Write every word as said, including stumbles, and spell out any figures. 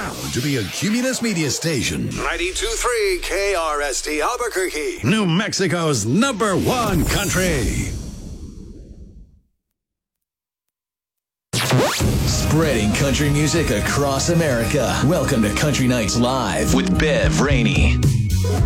proud to be a Cumulus Media Station. ninety-two point three K R S T Albuquerque. New Mexico's number one country. Spreading country music across America. Welcome to Country Nights Live with Bev Rainey.